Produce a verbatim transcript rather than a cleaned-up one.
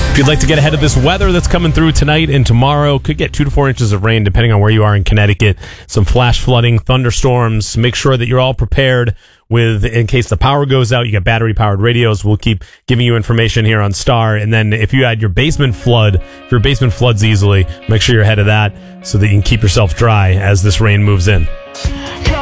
If you'd like to get ahead of this weather that's coming through tonight and tomorrow, could get two to four inches of rain depending on where you are in Connecticut. Some flash flooding, thunderstorms. Make sure that you're all prepared with, in case the power goes out, you got battery powered radios. We'll keep giving you information here on Star. And then if you had your basement flood, if your basement floods easily, make sure you're ahead of that so that you can keep yourself dry as this rain moves in.